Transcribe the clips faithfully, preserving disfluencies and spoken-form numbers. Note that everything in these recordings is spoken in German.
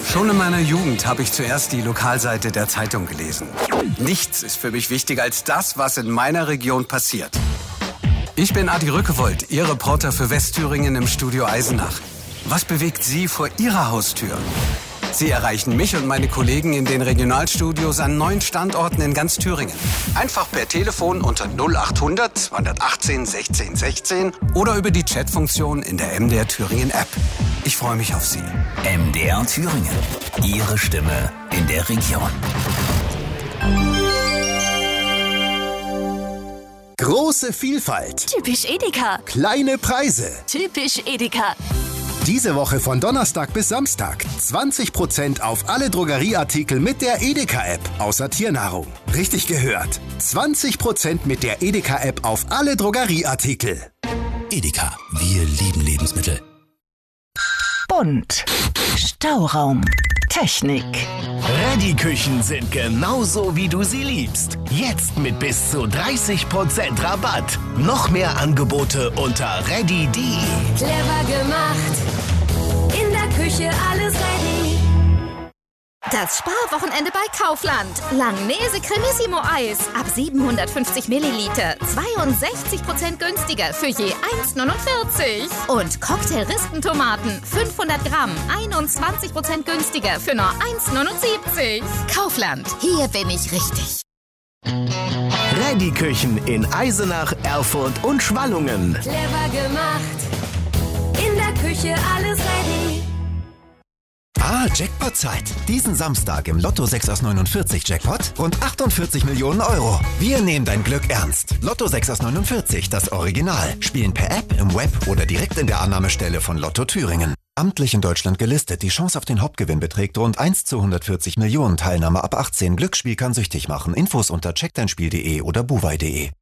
Schon in meiner Jugend habe ich zuerst die Lokalseite der Zeitung gelesen. Nichts ist für mich wichtiger als das, was in meiner Region passiert. Ich bin Adi Rückewold, Ihr Reporter für Westthüringen im Studio Eisenach. Was bewegt Sie vor Ihrer Haustür? Sie erreichen mich und meine Kollegen in den Regionalstudios an neun Standorten in ganz Thüringen. Einfach per Telefon unter null achthundert zweihundertachtzehn sechzehn sechzehn oder über die Chatfunktion in der M D R Thüringen App. Ich freue mich auf Sie. M D R Thüringen. Ihre Stimme in der Region. Große Vielfalt. Typisch Edeka. Kleine Preise. Typisch Edeka. Diese Woche von Donnerstag bis Samstag zwanzig Prozent auf alle Drogerieartikel mit der Edeka-App, außer Tiernahrung. Richtig gehört. zwanzig Prozent mit der Edeka-App auf alle Drogerieartikel. Edeka, wir lieben Lebensmittel. Bunt. Stauraum. Technik. Ready-Küchen sind genauso, wie du sie liebst. Jetzt mit bis zu dreißig Prozent Rabatt. Noch mehr Angebote unter ready punkt de. Clever gemacht. In der Küche alles ready. Das Sparwochenende bei Kaufland. Langnese Cremissimo Eis. Ab siebenhundertfünfzig Milliliter. zweiundsechzig Prozent günstiger für je eins neunundvierzig. Und Cocktail-Rispentomaten. fünfhundert Gramm. einundzwanzig Prozent günstiger für nur eins neunundsiebzig. Kaufland. Hier bin ich richtig. Ready-Küchen in Eisenach, Erfurt und Schwallungen. Clever gemacht. In der Küche alles ready. Ah, Jackpot-Zeit. Diesen Samstag im Lotto sechs aus neunundvierzig Jackpot rund achtundvierzig Millionen Euro. Wir nehmen dein Glück ernst. Lotto sechs aus neunundvierzig, das Original. Spielen per App, im Web oder direkt in der Annahmestelle von Lotto Thüringen. Amtlich in Deutschland gelistet. Die Chance auf den Hauptgewinn beträgt rund eins zu hundertvierzig Millionen. Teilnahme ab achtzehn. Glücksspiel kann süchtig machen. Infos unter check dein spiel punkt de oder buwei punkt de.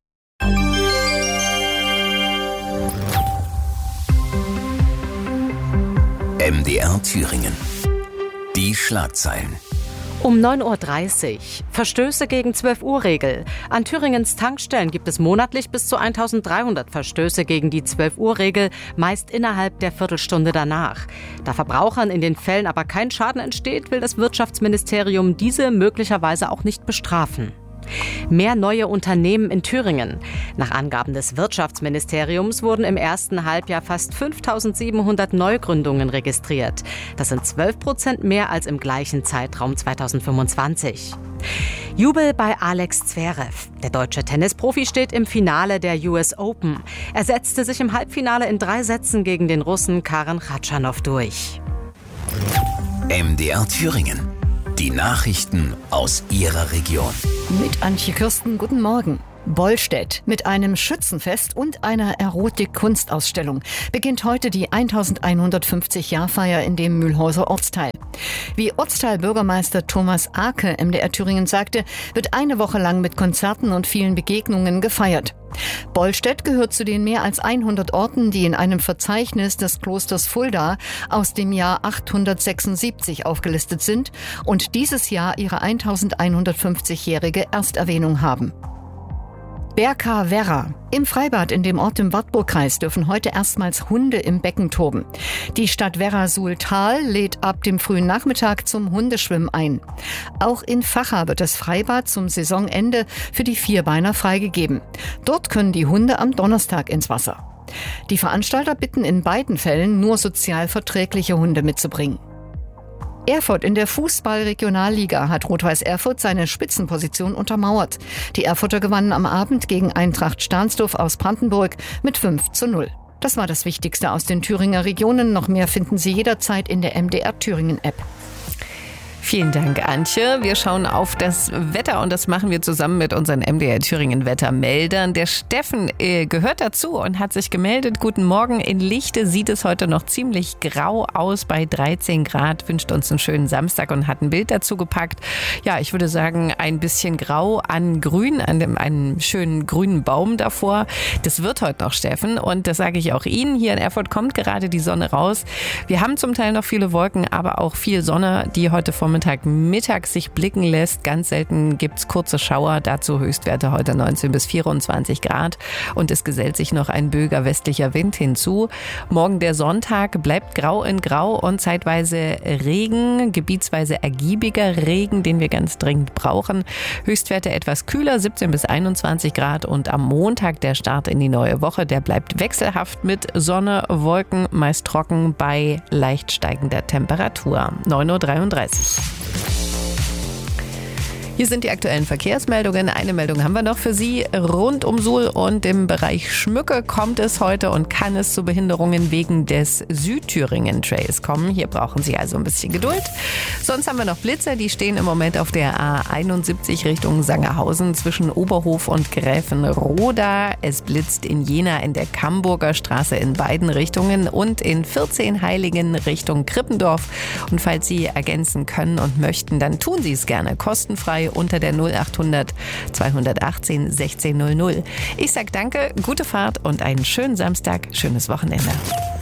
M D R Thüringen. Die Schlagzeilen. Um neun Uhr dreißig. Verstöße gegen zwölf Uhr Regel. An Thüringens Tankstellen gibt es monatlich bis zu eintausenddreihundert Verstöße gegen die zwölf Uhr Regel, meist innerhalb der Viertelstunde danach. Da Verbrauchern in den Fällen aber kein Schaden entsteht, will das Wirtschaftsministerium diese möglicherweise auch nicht bestrafen. Mehr neue Unternehmen in Thüringen. Nach Angaben des Wirtschaftsministeriums wurden im ersten Halbjahr fast fünftausendsiebenhundert Neugründungen registriert. Das sind zwölf Prozent mehr als im gleichen Zeitraum zweitausendfünfundzwanzig. Jubel bei Alex Zverev. Der deutsche Tennisprofi steht im Finale der U S Open. Er setzte sich im Halbfinale in drei Sätzen gegen den Russen Karen Khachanov durch. M D R Thüringen. Die Nachrichten aus Ihrer Region. Mit Antje Kürsten, guten Morgen. Bollstedt. Mit einem Schützenfest und einer Erotik-Kunstausstellung beginnt heute die elfhundertfünfzig-Jahrfeier in dem Mühlhäuser Ortsteil. Wie Ortsteilbürgermeister Thomas Arke M D R Thüringen sagte, wird eine Woche lang mit Konzerten und vielen Begegnungen gefeiert. Bollstedt gehört zu den mehr als hundert Orten, die in einem Verzeichnis des Klosters Fulda aus dem Jahr achthundertsechsundsiebzig aufgelistet sind und dieses Jahr ihre elfhundertfünfzigjährige Ersterwähnung haben. Berka Werra. Im Freibad in dem Ort im Wartburgkreis dürfen heute erstmals Hunde im Becken toben. Die Stadt Werra-Suhltal lädt ab dem frühen Nachmittag zum Hundeschwimmen ein. Auch in Vacha wird das Freibad zum Saisonende für die Vierbeiner freigegeben. Dort können die Hunde am Donnerstag ins Wasser. Die Veranstalter bitten in beiden Fällen nur sozial verträgliche Hunde mitzubringen. Erfurt in der Fußball-Regionalliga hat Rot-Weiß Erfurt seine Spitzenposition untermauert. Die Erfurter gewannen am Abend gegen Eintracht Stahnsdorf aus Brandenburg mit fünf zu null. Das war das Wichtigste aus den Thüringer Regionen. Noch mehr finden Sie jederzeit in der M D R Thüringen App. Vielen Dank, Antje. Wir schauen auf das Wetter und das machen wir zusammen mit unseren M D R Thüringen Wettermeldern. Der Steffen äh, gehört dazu und hat sich gemeldet. Guten Morgen. In Lichte sieht es heute noch ziemlich grau aus bei dreizehn Grad. Wünscht uns einen schönen Samstag und hat ein Bild dazu gepackt. Ja, ich würde sagen, ein bisschen grau an grün, an dem, einem schönen grünen Baum davor. Das wird heute noch, Steffen. Und das sage ich auch Ihnen. Hier in Erfurt kommt gerade die Sonne raus. Wir haben zum Teil noch viele Wolken, aber auch viel Sonne, die heute Vormittag Vormittag, Mittag sich blicken lässt. Ganz selten gibt es kurze Schauer. Dazu Höchstwerte heute neunzehn bis vierundzwanzig Grad. Und es gesellt sich noch ein böiger westlicher Wind hinzu. Morgen der Sonntag bleibt grau in grau und zeitweise Regen, gebietsweise ergiebiger Regen, den wir ganz dringend brauchen. Höchstwerte etwas kühler, siebzehn bis einundzwanzig Grad. Und am Montag der Start in die neue Woche, der bleibt wechselhaft mit Sonne, Wolken, meist trocken bei leicht steigender Temperatur. neun Uhr dreiunddreißig. Hier sind die aktuellen Verkehrsmeldungen. Eine Meldung haben wir noch für Sie. Rund um Suhl und im Bereich Schmücke kommt es heute und kann es zu Behinderungen wegen des Südthüringen-Trails kommen. Hier brauchen Sie also ein bisschen Geduld. Sonst haben wir noch Blitzer, die stehen im Moment auf der A einundsiebzig Richtung Sangerhausen zwischen Oberhof und Gräfenroda. Es blitzt in Jena in der Kamburger Straße in beiden Richtungen und in vierzehn Heiligen Richtung Krippendorf. Und falls Sie ergänzen können und möchten, dann tun Sie es gerne kostenfrei unter der null achthundert zweihundertachtzehn sechzehn null null. Ich sag danke, gute Fahrt und einen schönen Samstag, schönes Wochenende.